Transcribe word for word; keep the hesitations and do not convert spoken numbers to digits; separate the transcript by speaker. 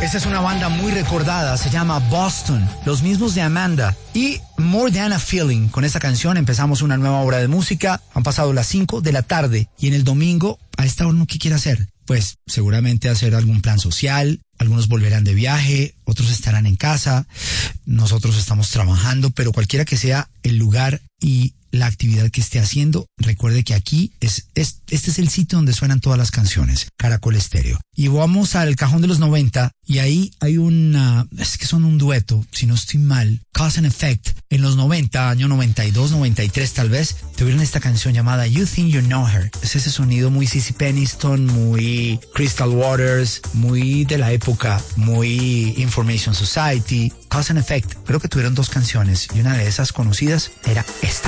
Speaker 1: Esta es una banda muy recordada, se llama Boston, los mismos de Amanda. Y More Than a Feeling, con esta canción empezamos una nueva hora de música. Han pasado las cinco de la tarde y en el domingo, a esta hora, ¿qué quiere hacer? Pues seguramente hacer algún plan social, algunos volverán de viaje, otros estarán en casa, nosotros estamos trabajando, pero cualquiera que sea el lugar y la actividad que esté haciendo, recuerde que aquí es, es este es el sitio donde suenan todas las canciones, Caracol Estéreo. Y vamos al cajón de los noventa y ahí hay una, es que son un dueto, si no estoy mal, Cause and Effect. En los noventa, año noventa y dos, noventa y tres tal vez, tuvieron esta canción llamada You Think You Know Her. Es ese sonido muy Cissy Peniston, muy Crystal Waters, muy de la época, muy Information Society, Cause and Effect. Creo que tuvieron dos canciones y una de esas conocidas era esta.